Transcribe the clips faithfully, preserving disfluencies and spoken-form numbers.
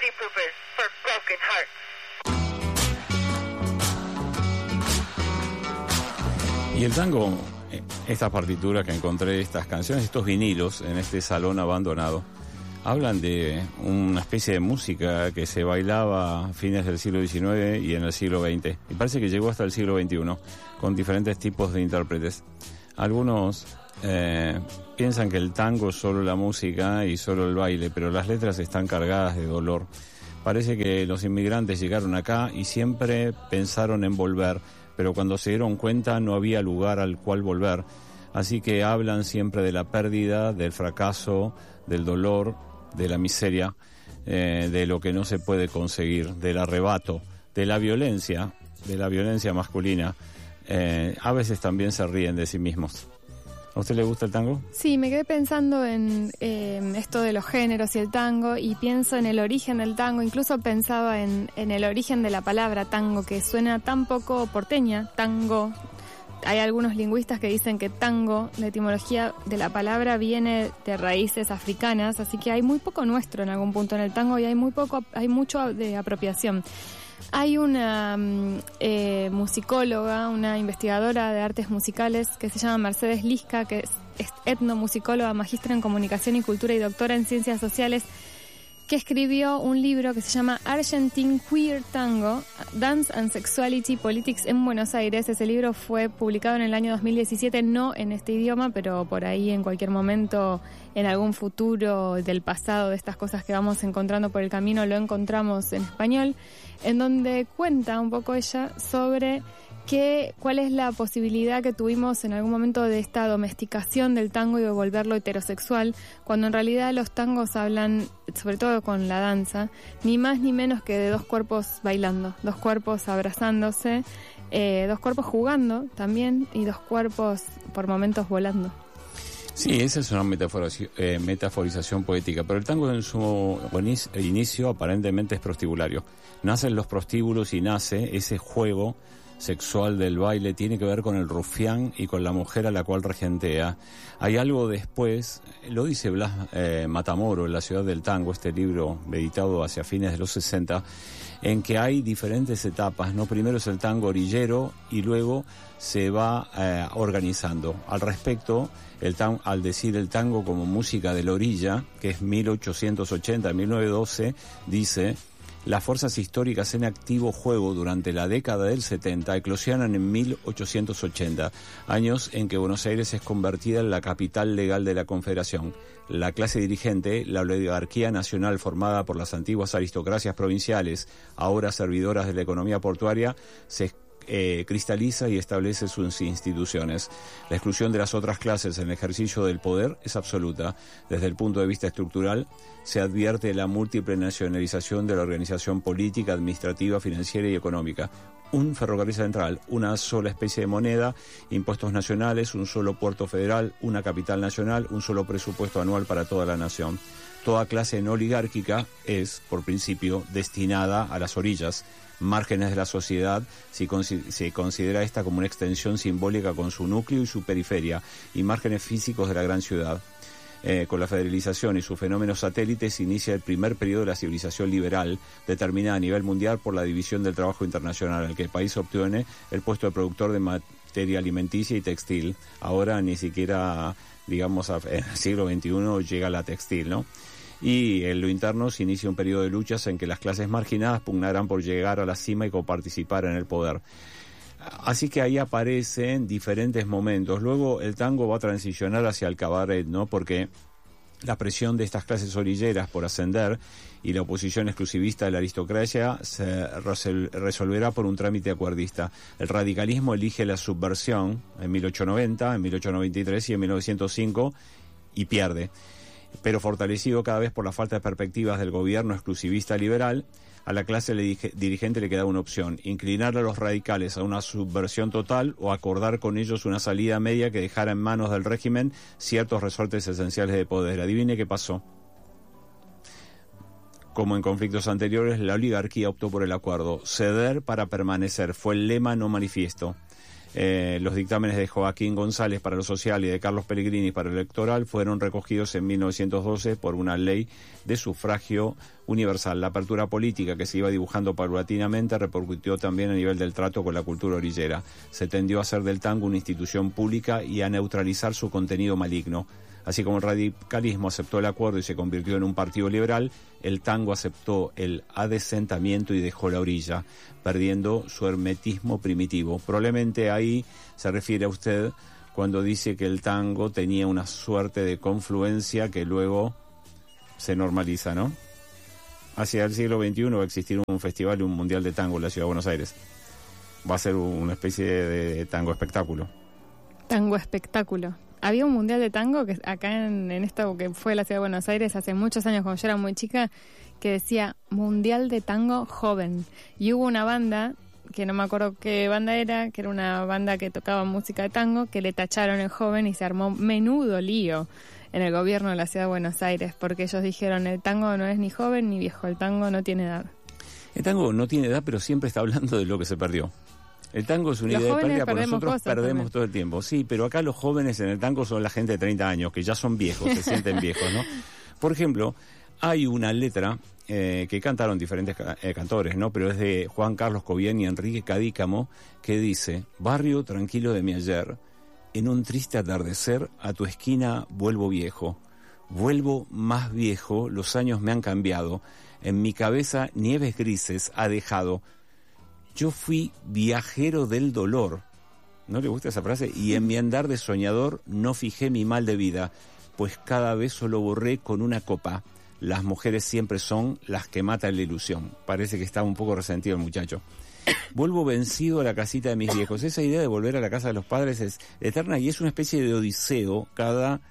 Party Poopers for Broken Hearts. Y el tango, estas partituras que encontré, estas canciones, estos vinilos en este salón abandonado, hablan de una especie de música que se bailaba a fines del siglo diecinueve y en el siglo veinte. Y parece que llegó hasta el siglo veintiuno, con diferentes tipos de intérpretes. Algunos eh, piensan que el tango es solo la música y solo el baile, pero las letras están cargadas de dolor. Parece que los inmigrantes llegaron acá y siempre pensaron en volver, pero cuando se dieron cuenta no había lugar al cual volver. Así que hablan siempre de la pérdida, del fracaso, del dolor, de la miseria, eh, de lo que no se puede conseguir, del arrebato, de la violencia, de la violencia masculina. Eh, a veces también se ríen de sí mismos. ¿A usted le gusta el tango? Sí, me quedé pensando en eh, esto de los géneros y el tango, y pienso en el origen del tango. Incluso pensaba en, en el origen de la palabra tango, que suena tan poco porteña, tango. Hay algunos lingüistas que dicen que tango, la etimología de la palabra, viene de raíces africanas, así que hay muy poco nuestro en algún punto en el tango y hay muy poco, hay mucho de apropiación. Hay una eh, musicóloga, una investigadora de artes musicales que se llama Mercedes Lisca, que es, es etnomusicóloga, magistra en comunicación y cultura y doctora en ciencias sociales, que escribió un libro que se llama Argentine Queer Tango, Dance and Sexuality Politics en Buenos Aires. Ese libro fue publicado en el año dos mil diecisiete, no en este idioma, pero por ahí en cualquier momento, en algún futuro del pasado, de estas cosas que vamos encontrando por el camino, lo encontramos en español, en donde cuenta un poco ella sobre que, cuál es la posibilidad que tuvimos en algún momento de esta domesticación del tango y de volverlo heterosexual, cuando en realidad los tangos hablan, sobre todo con la danza, ni más ni menos que de dos cuerpos bailando, dos cuerpos abrazándose, eh, dos cuerpos jugando también y dos cuerpos por momentos volando. Sí, esa es una metaforización, eh, metaforización poética, pero el tango en su inicio aparentemente es prostibulario. Nacen los prostíbulos y nace ese juego sexual del baile, tiene que ver con el rufián y con la mujer a la cual regentea. Hay algo después, lo dice Blas eh, Matamoro en La ciudad del tango, este libro editado hacia fines de los sesenta, en que hay diferentes etapas, ¿no? Primero es el tango orillero y luego se va eh, organizando. Al respecto, el tan, al decir el tango como música de la orilla, que es mil ochocientos ochenta a mil novecientos doce, dice: las fuerzas históricas en activo juego durante la década del setenta eclosionan en mil ochocientos ochenta, años en que Buenos Aires es convertida en la capital legal de la Confederación. La clase dirigente, la oligarquía nacional formada por las antiguas aristocracias provinciales, ahora servidoras de la economía portuaria, se Eh, cristaliza y establece sus instituciones. La exclusión de las otras clases en el ejercicio del poder es absoluta. Desde el punto de vista estructural, se advierte la múltiple nacionalización de la organización política, administrativa, financiera y económica. Un ferrocarril central, una sola especie de moneda, impuestos nacionales, un solo puerto federal, una capital nacional, un solo presupuesto anual para toda la nación. Toda clase no oligárquica es, por principio, destinada a las orillas, márgenes de la sociedad, si se considera esta como una extensión simbólica con su núcleo y su periferia, y márgenes físicos de la gran ciudad. Eh, con la federalización y sus fenómenos satélites se inicia el primer periodo de la civilización liberal, determinada a nivel mundial por la división del trabajo internacional, al que el país obtiene el puesto de productor de materia alimenticia y textil. Ahora ni siquiera, digamos, en el siglo veintiuno llega la textil, ¿no? Y en lo interno se inicia un periodo de luchas en que las clases marginadas pugnarán por llegar a la cima y coparticipar en el poder. Así que ahí aparecen diferentes momentos. Luego el tango va a transicionar hacia el cabaret, ¿no? Porque la presión de estas clases orilleras por ascender y la oposición exclusivista de la aristocracia se resol- resolverá por un trámite acuerdista. El radicalismo elige la subversión en mil ochocientos noventa, en mil ochocientos noventa y tres y en mil novecientos cinco y pierde. Pero fortalecido cada vez por la falta de perspectivas del gobierno exclusivista liberal, a la clase dirigente le queda una opción: inclinar a los radicales a una subversión total o acordar con ellos una salida media que dejara en manos del régimen ciertos resortes esenciales de poder. Adivine qué pasó. Como en conflictos anteriores, la oligarquía optó por el acuerdo. Ceder para permanecer fue el lema, no manifiesto. Eh, los dictámenes de Joaquín González para lo social y de Carlos Pellegrini para lo electoral fueron recogidos en mil novecientos doce por una ley de sufragio universal. La apertura política que se iba dibujando paulatinamente repercutió también a nivel del trato con la cultura orillera. Se tendió a hacer del tango una institución pública y a neutralizar su contenido maligno. Así como el radicalismo aceptó el acuerdo y se convirtió en un partido liberal, el tango aceptó el adesentamiento y dejó la orilla, perdiendo su hermetismo primitivo. Probablemente ahí se refiere a usted cuando dice que el tango tenía una suerte de confluencia que luego se normaliza, ¿no? Hacia el siglo veintiuno va a existir un festival y un mundial de tango en la Ciudad de Buenos Aires. Va a ser una especie de tango espectáculo. Tango espectáculo. Había un mundial de tango que acá en, en esto que fue la Ciudad de Buenos Aires hace muchos años, cuando yo era muy chica, que decía Mundial de Tango Joven. Y hubo una banda, que no me acuerdo qué banda era, que era una banda que tocaba música de tango, que le tacharon el joven y se armó menudo lío en el gobierno de la Ciudad de Buenos Aires, porque ellos dijeron el tango no es ni joven ni viejo, el tango no tiene edad. El tango no tiene edad, pero siempre está hablando de lo que se perdió. El tango es una Los idea de jóvenes pérdida, porque perdemos nosotros cosas perdemos también. todo el tiempo. Sí, pero acá los jóvenes en el tango son la gente de treinta años, que ya son viejos, se sienten viejos, ¿no? Por ejemplo, hay una letra eh, que cantaron diferentes ca- eh, cantores, ¿no? Pero es de Juan Carlos Cobian y Enrique Cadícamo, que dice: barrio tranquilo de mi ayer, en un triste atardecer a tu esquina vuelvo viejo. Vuelvo más viejo, los años me han cambiado. En mi cabeza nieves grises ha dejado. Yo fui viajero del dolor. ¿No le gusta esa frase? Y en mi andar de soñador no fijé mi mal de vida, pues cada beso lo borré con una copa. Las mujeres siempre son las que matan la ilusión. Parece que está un poco resentido el muchacho. Vuelvo vencido a la casita de mis viejos. Esa idea de volver a la casa de los padres es eterna y es una especie de odiseo cada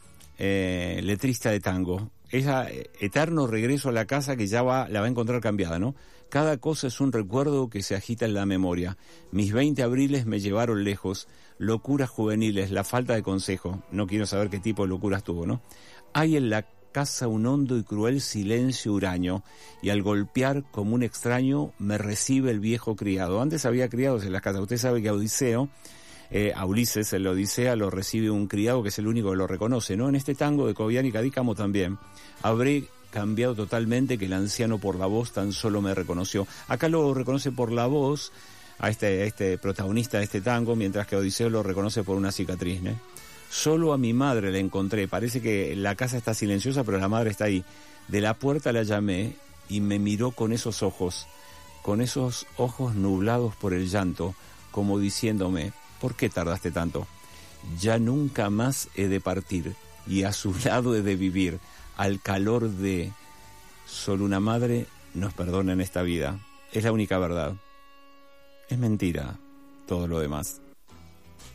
eh, letrista de tango. Esa eh, eterno regreso a la casa que ya va, la va a encontrar cambiada, ¿no? Cada cosa es un recuerdo que se agita en la memoria. Mis veinte abriles me llevaron lejos, locuras juveniles, la falta de consejo. No quiero saber qué tipo de locuras tuvo, ¿no? Hay en la casa un hondo y cruel silencio huraño, y al golpear como un extraño me recibe el viejo criado. Antes había criados en las casas. Usted sabe que a Odiseo, eh, a Ulises, en la Odisea, lo recibe un criado que es el único que lo reconoce, ¿no? En este tango de Cobian y Cadícamo también. Habré cambiado totalmente, que el anciano por la voz tan solo me reconoció. Acá lo reconoce por la voz a este, a este protagonista de este tango, mientras que Odiseo lo reconoce por una cicatriz, ¿no? Solo a mi madre la encontré. Parece que la casa está silenciosa, pero la madre está ahí. De la puerta la llamé y me miró con esos ojos, con esos ojos nublados por el llanto, como diciéndome: ¿por qué tardaste tanto? Ya nunca más he de partir, y a su lado he de vivir, al calor de... Solo una madre nos perdona en esta vida. Es la única verdad. Es mentira todo lo demás.